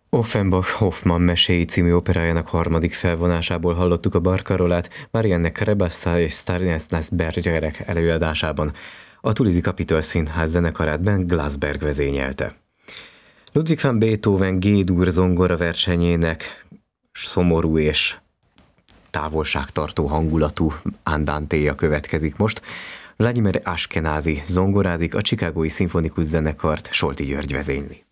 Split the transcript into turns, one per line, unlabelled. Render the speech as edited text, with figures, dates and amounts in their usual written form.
Offenbach-Hoffmann meséi című operájának harmadik felvonásából hallottuk a Barcarolát Marianne Krebassa és Stanislas Bergerek előadásában. A Tulizi Capitol Színház zenekarát Ben Glasberg vezényelte. Ludwig van Beethoven G-dur zongora versenyének szomorú és távolságtartó hangulatú andántéja következik most. Vladimir Ashkenazi zongorázik, a Chicagói Szimfonikus Zenekart Solti György vezényli.